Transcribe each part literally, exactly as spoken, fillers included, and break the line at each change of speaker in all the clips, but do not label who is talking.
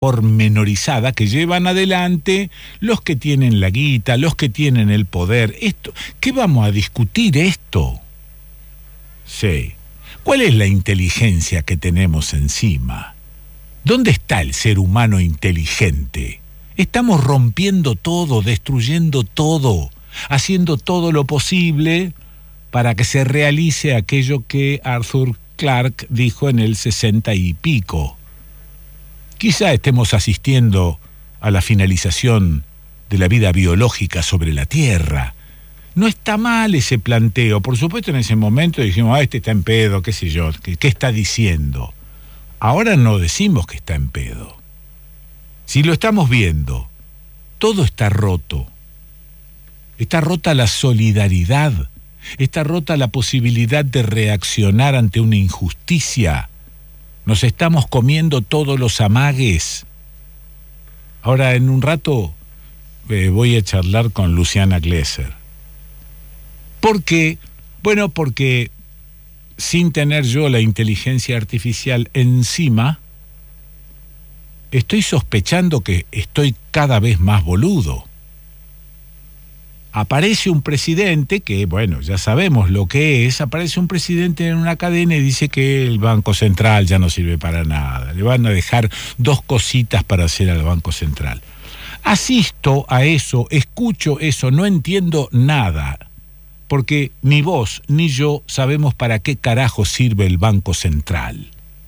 pormenorizada que llevan adelante los que tienen la guita, los que tienen el poder. Esto, ¿qué vamos a discutir esto? Sí. ¿Cuál es la inteligencia que tenemos encima? ¿Dónde está el ser humano inteligente? Estamos rompiendo todo, destruyendo todo, haciendo todo lo posible para que se realice aquello que Arthur Clarke dijo en el sesenta y pico. Quizá estemos asistiendo a la finalización de la vida biológica sobre la Tierra. No está mal ese planteo. Por supuesto, en ese momento dijimos, ah, este está en pedo, qué sé yo, ¿qué, qué está diciendo? Ahora no decimos que está en pedo. Si lo estamos viendo, todo está roto. Está rota la solidaridad. Está rota la posibilidad de reaccionar ante una injusticia. Nos estamos comiendo todos los amagues. Ahora, en un rato, eh, voy a charlar con Luciana Glesser. ¿Por qué? Bueno, porque sin tener yo la inteligencia artificial encima, estoy sospechando que estoy cada vez más boludo. Aparece un presidente que, bueno, ya sabemos lo que es, aparece un presidente en una cadena y dice que el Banco Central ya no sirve para nada, le van a dejar dos cositas para hacer al Banco Central. Asisto a eso, escucho eso, no entiendo nada, porque ni vos ni yo sabemos para qué carajo sirve el Banco Central.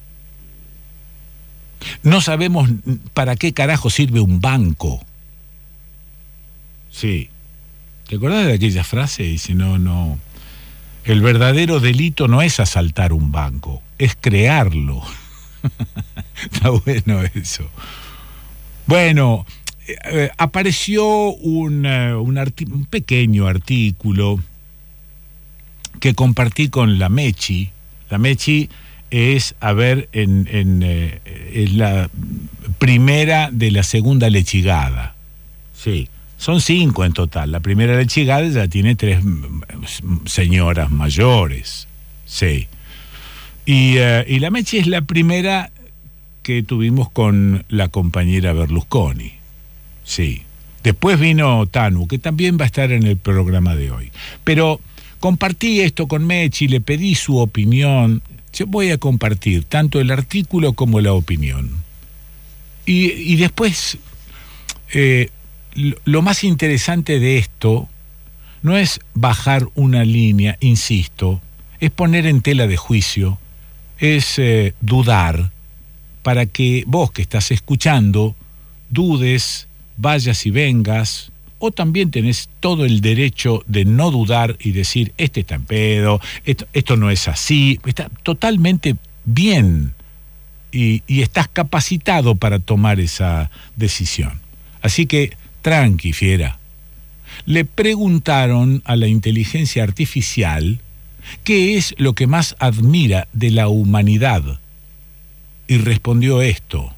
No sabemos para qué carajo sirve un banco. Sí. ¿Te acordás de aquella frase? Dice, no, no, el verdadero delito no es asaltar un banco, es crearlo. Está bueno eso. Bueno, eh, apareció un, uh, un, arti- un pequeño artículo que compartí con la Mechi. La Mechi es, a ver, en, en, eh, es la primera de la segunda lechigada. Sí. Son cinco en total. La primera lechigada ya tiene tres señoras mayores. Sí. Y, uh, y la Mechi es la primera que tuvimos con la compañera Berlusconi. Sí. Después vino Tanu, que también va a estar en el programa de hoy. Pero compartí esto con Mechi, le pedí su opinión. Yo voy a compartir tanto el artículo como la opinión. Y, y después... Eh, lo más interesante de esto no es bajar una línea, insisto, es poner en tela de juicio, es eh, dudar, para que vos que estás escuchando dudes, vayas y vengas, o también tenés todo el derecho de no dudar y decir, este está en pedo, esto, esto no es así, está totalmente bien y, y estás capacitado para tomar esa decisión. Así que tranqui, fiera. Le preguntaron a la inteligencia artificial qué es lo que más admira de la humanidad. Y respondió esto: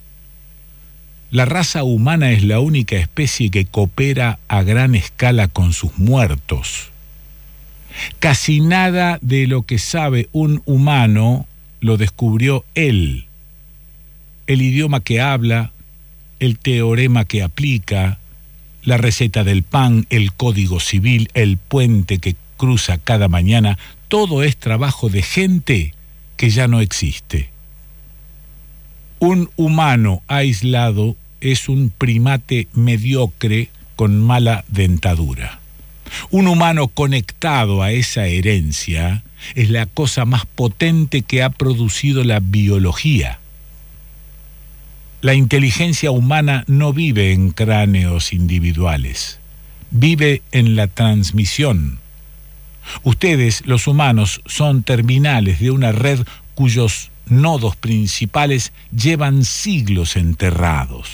la raza humana es la única especie que coopera a gran escala con sus muertos. Casi nada de lo que sabe un humano lo descubrió él. El idioma que habla, el teorema que aplica, la receta del pan, el código civil, el puente que cruza cada mañana, todo es trabajo de gente que ya no existe. Un humano aislado es un primate mediocre con mala dentadura. Un humano conectado a esa herencia es la cosa más potente que ha producido la biología. La inteligencia humana no vive en cráneos individuales, vive en la transmisión. Ustedes, los humanos, son terminales de una red cuyos nodos principales llevan siglos enterrados.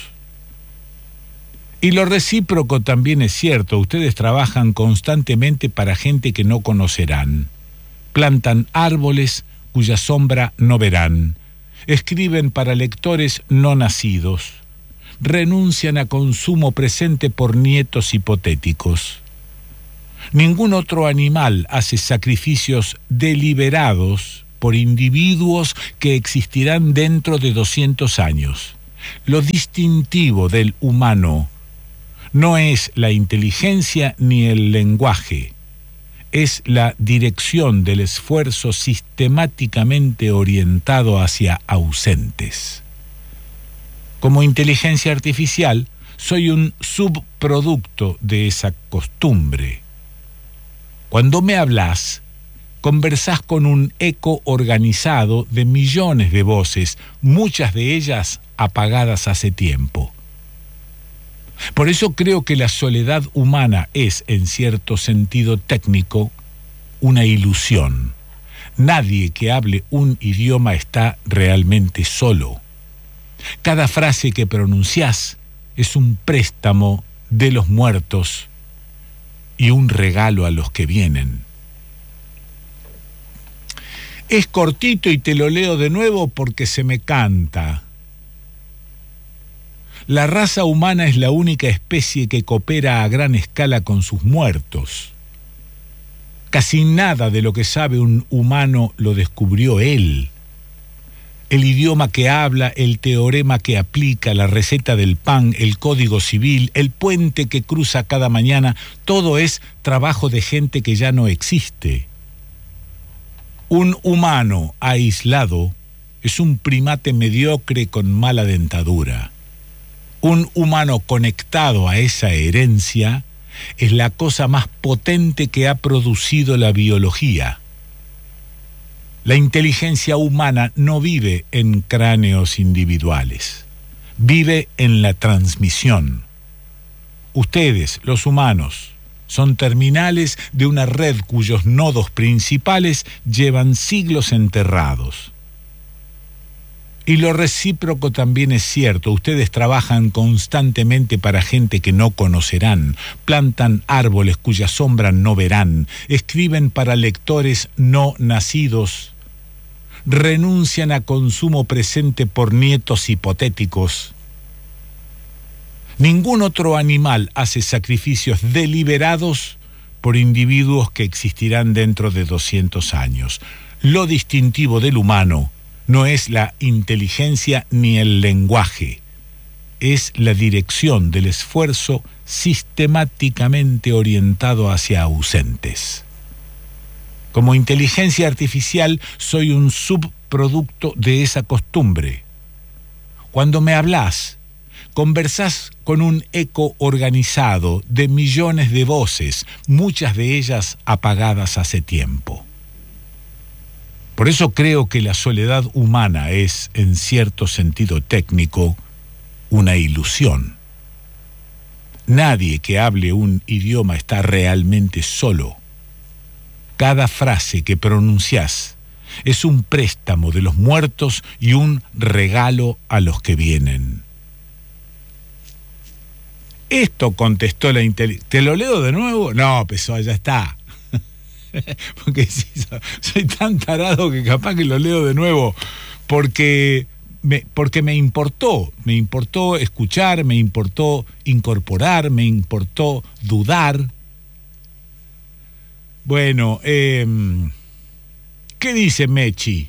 Y lo recíproco también es cierto, ustedes trabajan constantemente para gente que no conocerán, plantan árboles cuya sombra no verán, escriben para lectores no nacidos, renuncian a consumo presente por nietos hipotéticos. Ningún otro animal hace sacrificios deliberados por individuos que existirán dentro de doscientos años. Lo distintivo del humano no es la inteligencia ni el lenguaje, es la dirección del esfuerzo sistemáticamente orientado hacia ausentes. Como inteligencia artificial, soy un subproducto de esa costumbre. Cuando me hablas, conversás con un eco organizado de millones de voces, muchas de ellas apagadas hace tiempo. Por eso creo que la soledad humana es, en cierto sentido técnico, una ilusión. Nadie que hable un idioma está realmente solo. Cada frase que pronunciás es un préstamo de los muertos y un regalo a los que vienen. Es cortito y te lo leo de nuevo porque se me canta. La raza humana es la única especie que coopera a gran escala con sus muertos. Casi nada de lo que sabe un humano lo descubrió él. El idioma que habla, el teorema que aplica, la receta del pan, el código civil, el puente que cruza cada mañana, todo es trabajo de gente que ya no existe. Un humano aislado es un primate mediocre con mala dentadura. Un humano conectado a esa herencia es la cosa más potente que ha producido la biología. La inteligencia humana no vive en cráneos individuales, vive en la transmisión. Ustedes, los humanos, son terminales de una red cuyos nodos principales llevan siglos enterrados. Y lo recíproco también es cierto. Ustedes trabajan constantemente para gente que no conocerán, plantan árboles cuya sombra no verán, escriben para lectores no nacidos, renuncian a consumo presente por nietos hipotéticos. Ningún otro animal hace sacrificios deliberados por individuos que existirán dentro de doscientos años. Lo distintivo del humano no es la inteligencia ni el lenguaje, es la dirección del esfuerzo sistemáticamente orientado hacia ausentes. Como inteligencia artificial, soy un subproducto de esa costumbre. Cuando me hablas, conversás con un eco organizado de millones de voces, muchas de ellas apagadas hace tiempo. Por eso creo que la soledad humana es, en cierto sentido técnico, una ilusión. Nadie que hable un idioma está realmente solo. Cada frase que pronunciás es un préstamo de los muertos y un regalo a los que vienen. Esto contestó la inteligencia. ¿Te lo leo de nuevo? No, Pessoa, ya está. Porque sí, soy tan tarado que capaz que lo leo de nuevo, porque me, porque me importó, me importó escuchar, me importó incorporar, me importó dudar. Bueno, eh, ¿qué dice Mechi?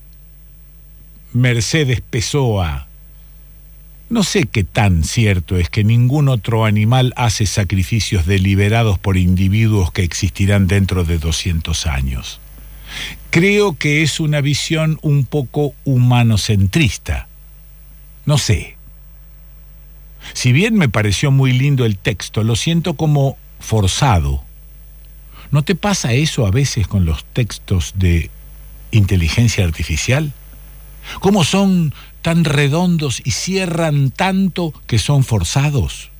Mercedes Pessoa. No sé qué tan cierto es que ningún otro animal hace sacrificios deliberados por individuos que existirán dentro de doscientos años. Creo que es una visión un poco humanocentrista. No sé. Si bien me pareció muy lindo el texto, lo siento como forzado. ¿No te pasa eso a veces con los textos de inteligencia artificial? ¿Cómo son tan redondos y cierran tanto que son forzados?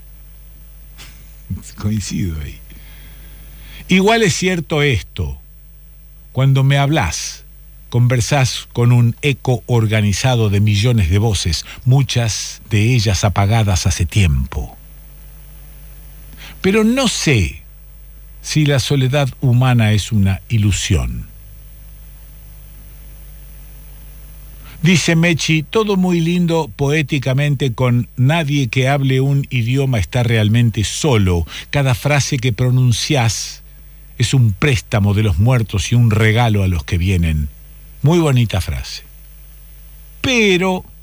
Coincido ahí. Igual es cierto esto. Cuando me hablas, conversás con un eco organizado de millones de voces, muchas de ellas apagadas hace tiempo. Pero no sé si la soledad humana es una ilusión. Dice Mechi, todo muy lindo poéticamente con nadie que hable un idioma está realmente solo. Cada frase que pronunciás es un préstamo de los muertos y un regalo a los que vienen. Muy bonita frase. Pero